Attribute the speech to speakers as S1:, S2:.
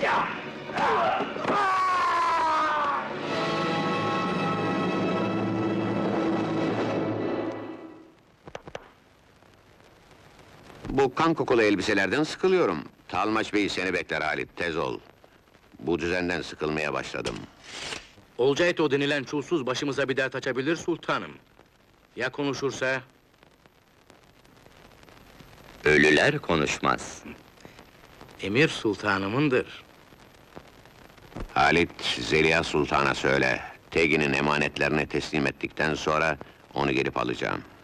S1: Bu kan kokulu elbiselerden sıkılıyorum. Talmaç Bey seni bekler Halit, tez ol. Bu düzenden sıkılmaya başladım.
S2: Olcayto denilen çulsuz başımıza bir dert açabilir sultanım. Ya konuşursa?
S3: Ölüler konuşmaz.
S2: Emir sultanımındır.
S1: Halit, Zeliha Sultan'a söyle. Tegin'in emanetlerini teslim ettikten sonra onu gelip alacağım.